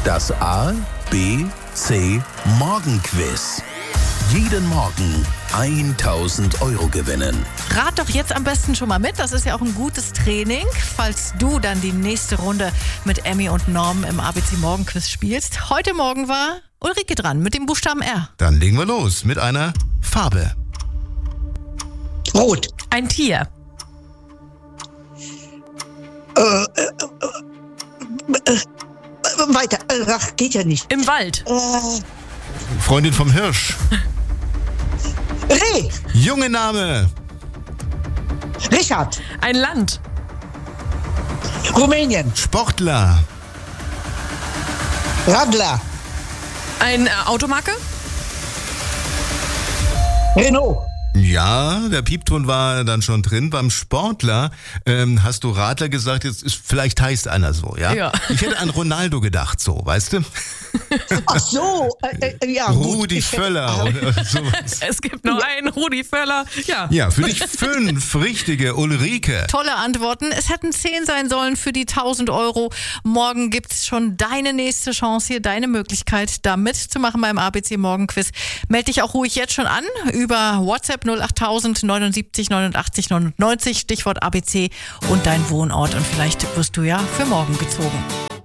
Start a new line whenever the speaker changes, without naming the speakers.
Das A, B, C Morgenquiz. Jeden Morgen 1000 Euro gewinnen.
Rat doch jetzt am besten schon mal mit. Das ist ja auch ein gutes Training, falls du dann die nächste Runde mit Emmy und Norm im ABC Morgenquiz spielst. Heute Morgen war Ulrike dran mit dem Buchstaben R.
Dann legen wir los mit einer Farbe.
Rot.
Ein Tier.
Weiter. Ach, geht ja nicht.
Im Wald.
Freundin vom Hirsch.
Reh.
Junge Name.
Richard.
Ein Land.
Rumänien.
Sportler.
Radler.
Eine Automarke.
Renault.
Ja, der Piepton war dann schon drin. Beim Sportler hast du Radler gesagt, jetzt ist, vielleicht heißt einer so, ja?
Ja.
Ich hätte an Ronaldo gedacht, so, weißt du?
Ach so. Ja, gut.
Rudi Völler oder sowas.
Es gibt noch einen Rudi Völler. Ja.
Ja, für dich 5 richtige, Ulrike.
Tolle Antworten. Es hätten 10 sein sollen für die 1000 Euro. Morgen gibt's schon deine nächste Chance hier, deine Möglichkeit, da mitzumachen beim ABC Morgenquiz. Meld dich auch ruhig jetzt schon an über WhatsApp 08000 79 89 99, Stichwort ABC und dein Wohnort. Und vielleicht wirst du ja für morgen gezogen.